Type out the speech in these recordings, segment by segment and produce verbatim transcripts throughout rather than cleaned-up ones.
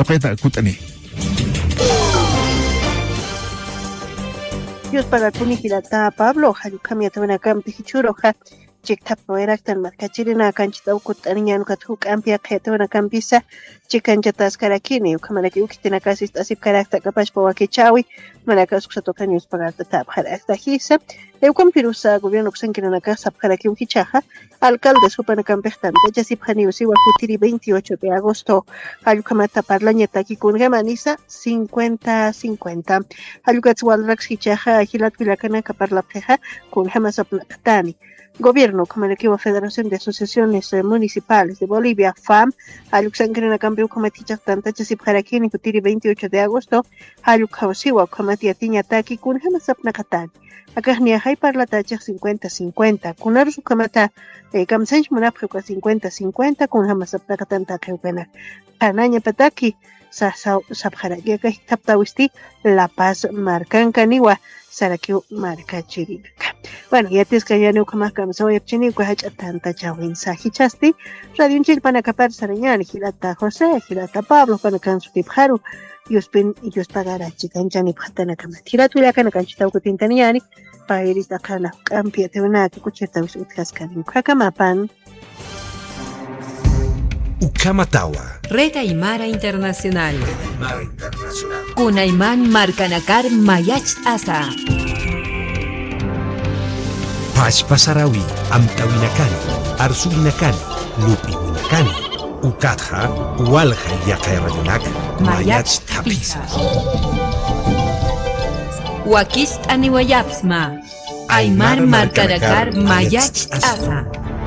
tapeta kutani. Dios para kuni hilata Pablo hayu kamia tawna kampi hichuroja chikta poeraktan markachirina kanchita ukutaniñan katuk ampia qhetawna kampisa chikanchatas karakini ukamanaki ukitina kasis asip karakta kapash pawakichawi manakas kusatokani uspagarta tabharakta hisa eukom pirusa gobierno kusankina casa karaki ukichaja alcalde supana kampechtan yasipjani usiwa kutiri veintiocho de agosto ayukamata parlañeta kikungamanisa cincuenta cincuenta ayukatswalrax hichaja ajilat vilakana kaparlapjeja kun hamasaplatani Gobierno, como el equipo Federación de Asociaciones Municipales de Bolivia, F A M, Aluxangrena Campeón Comaticha Tantacha Sipjarakini, Kutiri veintiocho de agosto, Aluxausiwa, Comatia Tiña Taki, Kunhamasap Nakatan. Acá ni hay parlatacha cincuenta cincuenta, Kunar su Kamata, Kamsanch Munapjuka cincuenta cincuenta, Kunhamasap Nakatan Takeupenak. Anaña Pataki, Sabjarakia Taptawisti, La Paz Marcancaniwa. Sarakiu marca chirika. Bueno, ya te escayano como camso y chinico hacha tanta chawin sahichasti. Radio Chilpana capar sarañan, Gilata José, Gilata Pablo, para canso tipjaru. Yuspin y yus pagara chicanchani patana camatira tuya cana canchita ukutintaniani. Pairis da cana campia te una que cucheta utjascanin. Kakamapan. Ukamatawa. Red Aymara Internacional. Aymara Internacional. Kunayman Marcanakar Mayach Asa. Pachpasarawi, Amtawinakani, Arsulinakani, Lupinakani, Ukatha, Walha Yakairayonak, Mayach Tapisa. Wakist Aniwayapsma. Aymar Marcanakar Mayach Asa.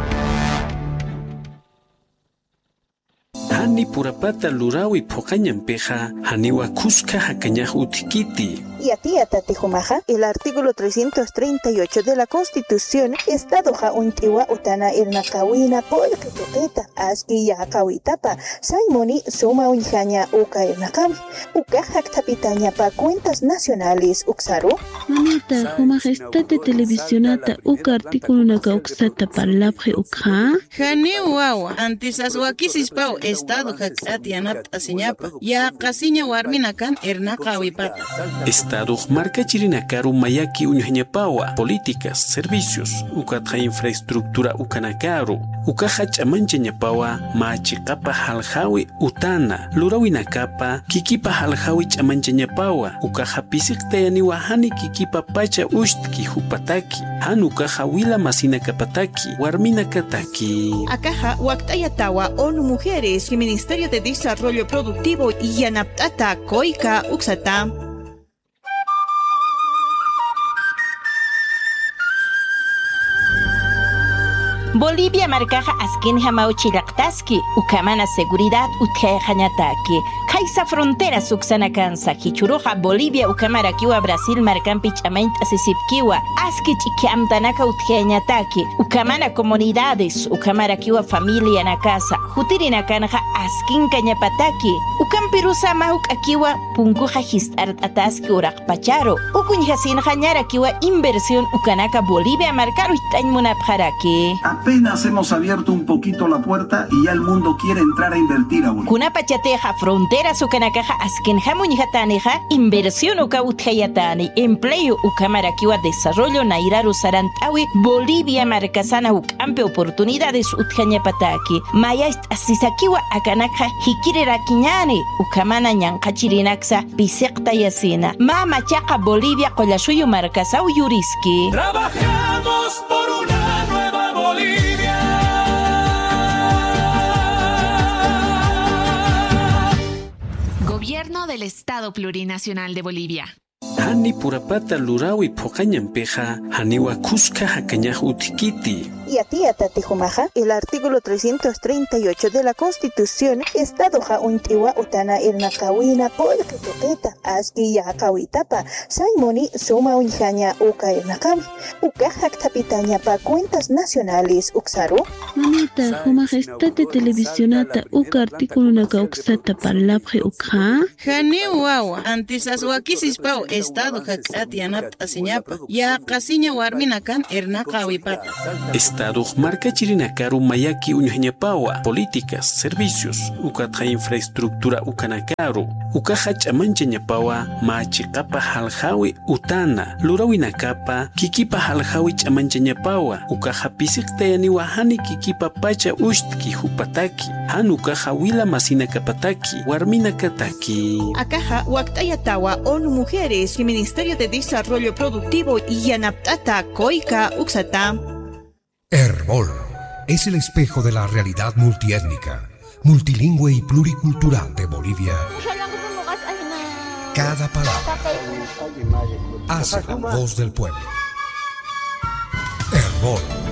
Hani purapata lurawi pokañan peja, haniwa kuska hakanyaj utikiti. Y a ti, Atatijumaja, el artículo trescientos treinta y ocho de la Constitución, Estado ja untiwa utana irnakawina polka toqueta, aski ya kawitapa, saimoni suma unjaña uka irnakami, uka haktapitaña pa cuentas nacionales uksaru. Mamita, Jumaja, estate televisionata uka artículo naka uksata parlabje ukha. Jani wawa, antes aswakisis pau Estado hakatianat asiñapa, ya kasiña warminakan irnakawipata. Estado marca chirinakaru mayaki uñañapawa, políticas, servicios, ukatja infraestructura ukanakaru, ukaja chamancha ñapawa, machikapa haljawi utana, lurawinakapa, kikipa haljawi chamancha ñapawa, ukaja pisikta yaniwa hani kikipa pacha ushtki hupataki, han ukaja wila masina kapataki, warmina kataki. Akaja waktayatawa ONU Mujeres y Ministerio de Desarrollo Productivo y Yanaptata Koika Uksata. Bolivia marcaja askin jamao chilaktaski, ukamana seguridad utjajañataki. Kaisa frontera suksana kansa, hichuruja Bolivia ukamara kiwa Brasil marcampi chamaint asisipkiwa, aski chikiamtanaka utjajañataki, ukamana comunidades, ukamara kiwa familia na casa, jutirina kanja askin kañapataki, ukampirusa mahuk akiwa punkuja histart ataski urakpacharo, ukunjasin jañara kiwa inversión ukanaka Bolivia marcaro itañmunapjaraki. Apenas hemos abierto un poquito la puerta y ya el mundo quiere entrar a invertir a Bolivia. Kuna pachateja frontera sukanakaja asken jamuñijataneja inversión uka utjayatani empleo ukamarakiwa desarrollo nairaru sarantawi Bolivia marcasana ukampe oportunidades utjañapataki mayast asisakiwa akanaka hikirerakiñani ukamana ñanqachirinaksa pisekta yasina mama chaqa Bolivia qolashuyu marcasau yuriski. Trabajamos por una nueva Bolivia. Gobierno del Estado Plurinacional de Bolivia. Hani purapata lurawi pokañan peja, haniwa kuska hakanyaj utikiti. Y a ti, Atatijumaja, el artículo trescientos treinta y ocho de la Constitución, Estado ja untiwa utana irnakawina polka toqueta, aski ya kawitapa, saimoni suma unjaña uka irnakami, uka haktapitaña pa cuentas nacionales uksaru. Mamita, Jumaja, estate televisionata uka artículo naka uksata parlabje ukha. Jani wawa, antes aswakisis pau Estado Estado Hakati Anat Asiñapa. Ya Casiña Warminakan Ernaka Wipata. Estado marca Chirinakaru Mayaki Uñañapawa. Políticas, servicios, Ukata infraestructura Ukanakaru. Ukaha Chamanchañapawa, Machikapa Halhawi Utana. Lurawinakapa, Kikipa Halhawi Chamanchañapawa. Ukaha Pisikteani Wahani Kikipa Pacha Ushtki Hupataki. Hanukaha Wila Masina Kapataki. Warmina Kataki. Akaja Waktayatawa ONU Mujeres y Ministerio de Desarrollo Productivo y Yanaptata Koika Uxata. Herbol es el espejo de la realidad multiétnica, multilingüe y pluricultural de Bolivia. Cada palabra hace la voz del pueblo. Herbol.